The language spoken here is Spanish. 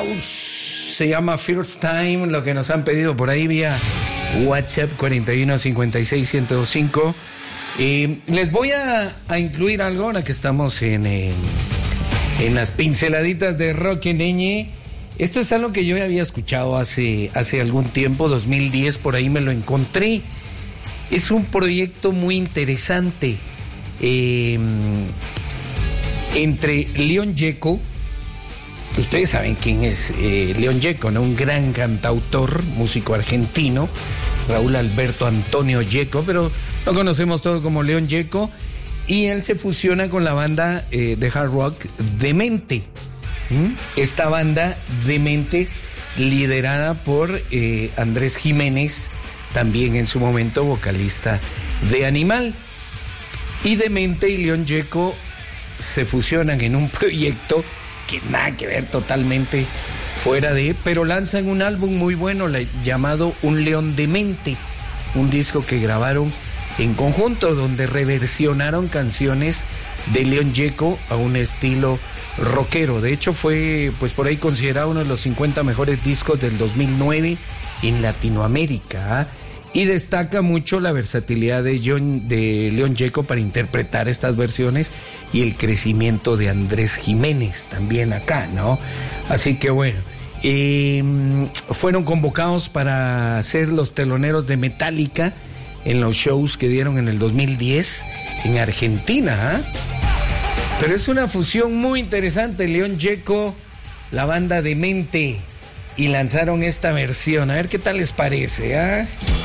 House, se llama First Time, lo que nos han pedido por ahí vía WhatsApp 41561025. Les voy a incluir algo ahora que estamos en las pinceladitas de Rock en Ñ. Esto es algo que yo había escuchado hace algún tiempo, 2010, por ahí me lo encontré. Es un proyecto muy interesante entre León Gieco. Ustedes saben quién es León Gieco, ¿no? Un gran cantautor, músico argentino, Raúl Alberto Antonio Gieco, pero lo conocemos todo como León Gieco, y él se fusiona con la banda de hard rock Demente. Esta banda Demente, liderada por Andrés Jiménez, también en su momento vocalista de Animal. Y Demente y León Gieco se fusionan en un proyecto que nada que ver, totalmente fuera de, pero lanzan un álbum muy bueno llamado Un León Demente, un disco que grabaron en conjunto donde reversionaron canciones de León Gieco a un estilo rockero. De hecho fue pues por ahí considerado uno de los 50 mejores discos del 2009 en Latinoamérica, y destaca mucho la versatilidad de León Gieco para interpretar estas versiones y el crecimiento de Andrés Jiménez también acá, ¿no? Así que bueno, fueron convocados para ser los teloneros de Metallica en los shows que dieron en el 2010 en Argentina, ¿eh? Pero es una fusión muy interesante, León Gieco, la banda Demente, y lanzaron esta versión. A ver qué tal les parece, ¿ah?